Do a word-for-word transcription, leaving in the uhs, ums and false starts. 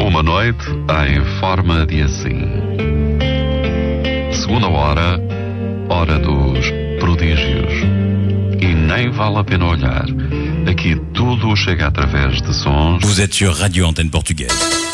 Uma noite em forma de assim. Segunda hora, hora dos prodígios. E nem vale a pena olhar. Aqui tudo chega através de sons. Vous êtes sur Radio Antenne Portugaise.